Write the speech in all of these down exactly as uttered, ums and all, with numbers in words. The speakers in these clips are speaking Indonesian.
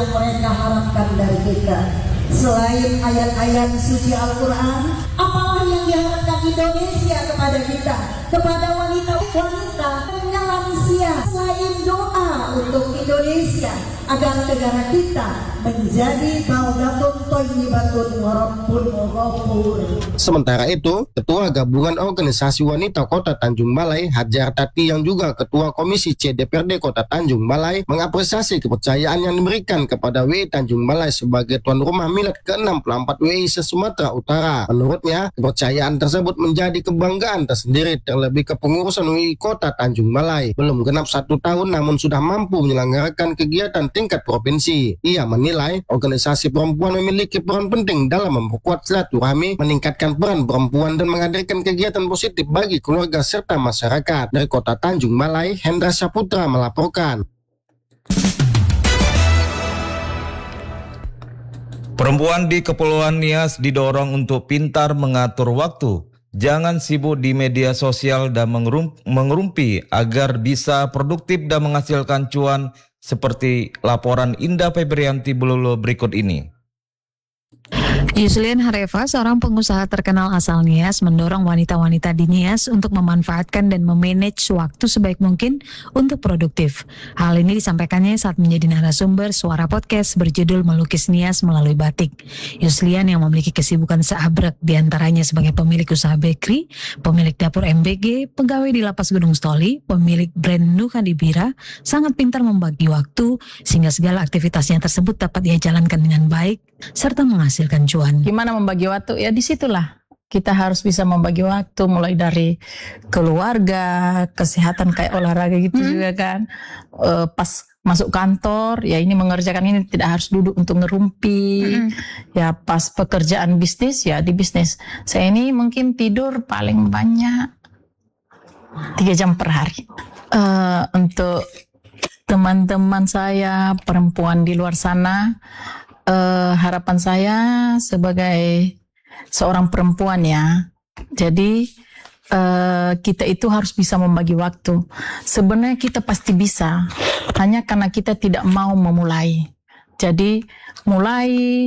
yang mereka harapkan dari kita. Selain ayat-ayat suci Al-Quran, apalah yang diharapkan Indonesia kepada kita, kepada wanita-wanita dan lansia, selain doa untuk Indonesia agar negara kita menjadi baldatun thayyibatun wa rabbun ghafur. Sementara itu, Ketua Gabungan Organisasi Wanita Kota Tanjung Balai, Hajar Tati, yang juga Ketua Komisi C D P R D Kota Tanjung Balai, mengapresiasi kepercayaan yang diberikan kepada W I Tanjung Balai sebagai tuan rumah Milad ke enam puluh empat W I se-Sumatera Utara. Menurutnya, kepercayaan tersebut menjadi kebanggaan tersendiri, terlebih kepengurusan W I Kota Tanjung Balai belum genap satu tahun namun sudah mampu menyelenggarakan kegiatan tingkat provinsi. Ia menilai organisasi perempuan memiliki peran penting dalam memperkuat silaturahmi, meningkatkan peran perempuan dan menghadirkan kegiatan positif bagi keluarga serta masyarakat. Dari Kota Tanjung Balai, Hendra Saputra melaporkan. Perempuan di Kepulauan Nias didorong untuk pintar mengatur waktu. Jangan sibuk di media sosial dan mengerum- mengerumpi agar bisa produktif dan menghasilkan cuan, seperti laporan Indah Febrianti Bulolo berikut ini. Yuslian Hareva, seorang pengusaha terkenal asal Nias, mendorong wanita-wanita di Nias untuk memanfaatkan dan memanage waktu sebaik mungkin untuk produktif. Hal ini disampaikannya saat menjadi narasumber suara podcast berjudul Melukis Nias Melalui Batik. Yuslian yang memiliki kesibukan seabrek, diantaranya sebagai pemilik usaha bakery, pemilik dapur M B G, pegawai di Lapas Gunung Stoli, pemilik brand Nuka di Bira, sangat pintar membagi waktu sehingga segala aktivitasnya tersebut dapat ia jalankan dengan baik serta menghasilkan cuan. Gimana membagi waktu? Ya disitulah kita harus bisa membagi waktu, mulai dari keluarga, kesehatan kayak olahraga gitu hmm. juga kan. E, pas masuk kantor, ya ini mengerjakan ini, tidak harus duduk untuk ngerumpi. Hmm. Ya pas pekerjaan bisnis, ya di bisnis. Saya ini mungkin tidur paling banyak tiga jam per hari. E, untuk teman-teman saya, perempuan di luar sana, Uh, harapan saya sebagai seorang perempuan ya, jadi uh, kita itu harus bisa membagi waktu. Sebenarnya kita pasti bisa, hanya karena kita tidak mau memulai. Jadi mulai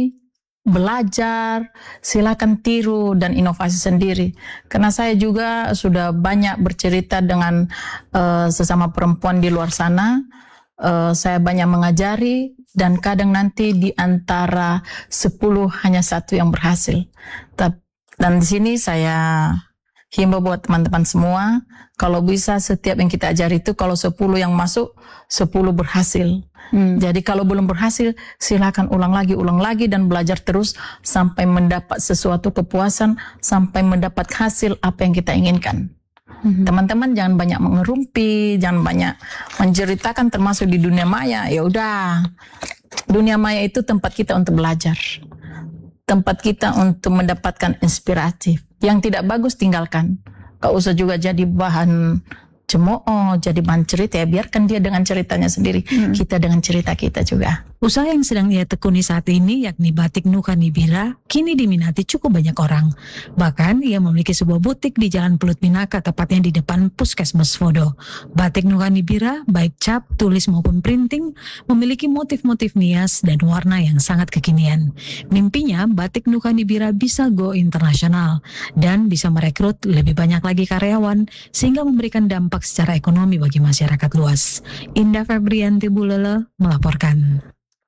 belajar, silakan tiru dan inovasi sendiri. Karena saya juga sudah banyak bercerita dengan uh, sesama perempuan di luar sana. Uh, saya banyak mengajari, dan kadang nanti di antara sepuluh hanya satu yang berhasil. Dan di sini saya himbau buat teman-teman semua, kalau bisa setiap yang kita ajari itu, kalau sepuluh yang masuk, sepuluh berhasil. Hmm. Jadi kalau belum berhasil, silakan ulang lagi, ulang lagi, dan belajar terus sampai mendapat sesuatu kepuasan, sampai mendapat hasil apa yang kita inginkan. Mm-hmm. Teman-teman jangan banyak mengerumpi, jangan banyak menceritakan, termasuk di dunia maya. Ya udah, dunia maya itu tempat kita untuk belajar, tempat kita untuk mendapatkan inspiratif. Yang tidak bagus tinggalkan. Gak usah juga jadi bahan cemooh, jadi bahan cerita, ya biarkan dia dengan ceritanya sendiri, hmm. kita dengan cerita kita juga. Usaha yang sedang ia tekuni saat ini, yakni batik Nuka Nibira, kini diminati cukup banyak orang. Bahkan ia memiliki sebuah butik di Jalan Pelut Minaka, tepatnya di depan Puskesmas Fodo. Batik Nuka Nibira, baik cap, tulis maupun printing, memiliki motif-motif Nias dan warna yang sangat kekinian. Mimpinya batik Nuka Nibira bisa go internasional dan bisa merekrut lebih banyak lagi karyawan sehingga memberikan dampak secara ekonomi bagi masyarakat luas. Indah Febrianti Bulele melaporkan.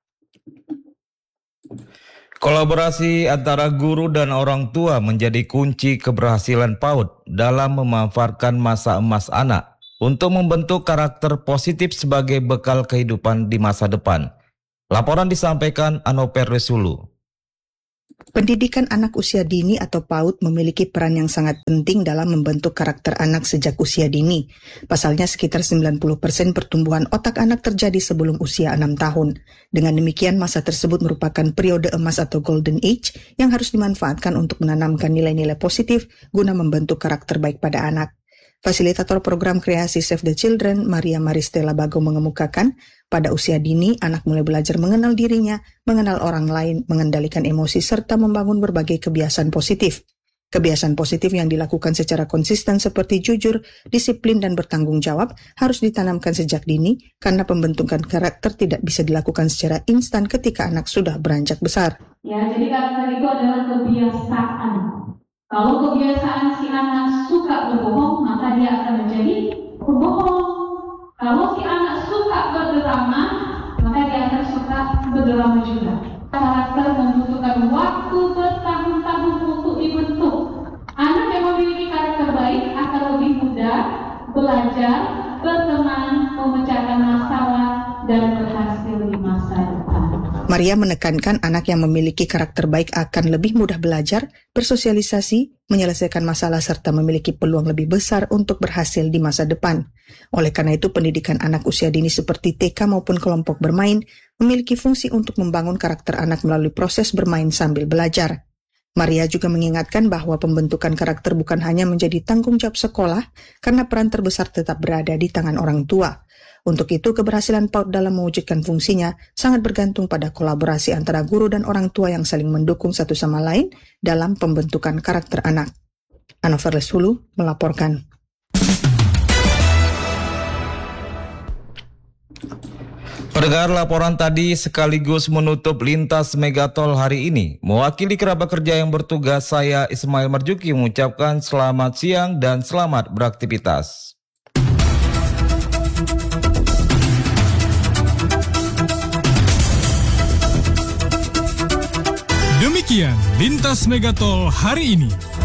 Kolaborasi antara guru dan orang tua menjadi kunci keberhasilan PAUD dalam memanfaatkan masa emas anak untuk membentuk karakter positif sebagai bekal kehidupan di masa depan. Laporan disampaikan Anoper Resulu. Pendidikan anak usia dini atau PAUD memiliki peran yang sangat penting dalam membentuk karakter anak sejak usia dini. Pasalnya sekitar sembilan puluh persen pertumbuhan otak anak terjadi sebelum usia enam tahun. Dengan demikian masa tersebut merupakan periode emas atau golden age yang harus dimanfaatkan untuk menanamkan nilai-nilai positif guna membentuk karakter baik pada anak. Fasilitator program kreasi Save the Children, Maria Maristela Bago mengemukakan, pada usia dini anak mulai belajar mengenal dirinya, mengenal orang lain, mengendalikan emosi serta membangun berbagai kebiasaan positif. Kebiasaan positif yang dilakukan secara konsisten seperti jujur, disiplin, dan bertanggung jawab harus ditanamkan sejak dini karena pembentukan karakter tidak bisa dilakukan secara instan ketika anak sudah beranjak besar. Ya, jadi karakter itu adalah kebiasaan. Kalau kebiasaan si anak suka berbohong, maka dia akan menjadi pembohong. Kalau si anak suka berdrama, maka dia akan suka berdrama juga. Karakter membutuhkan waktu bertahun-tahun untuk dibentuk. Anak yang memiliki karakter baik akan lebih mudah belajar, berteman, memecahkan masalah, dan berhasil di masa depan. Maria menekankan anak yang memiliki karakter baik akan lebih mudah belajar, bersosialisasi, menyelesaikan masalah, serta memiliki peluang lebih besar untuk berhasil di masa depan. Oleh karena itu, pendidikan anak usia dini seperti T K maupun kelompok bermain memiliki fungsi untuk membangun karakter anak melalui proses bermain sambil belajar. Maria juga mengingatkan bahwa pembentukan karakter bukan hanya menjadi tanggung jawab sekolah, karena peran terbesar tetap berada di tangan orang tua. Untuk itu, keberhasilan PAUD dalam mewujudkan fungsinya sangat bergantung pada kolaborasi antara guru dan orang tua yang saling mendukung satu sama lain dalam pembentukan karakter anak. Anover Lesulu melaporkan. Pendengar, laporan tadi sekaligus menutup Lintas Megatol hari ini. Mewakili kerabat kerja yang bertugas, saya Ismail Marjuki mengucapkan selamat siang dan selamat beraktivitas. Demikian Lintas Megatol hari ini.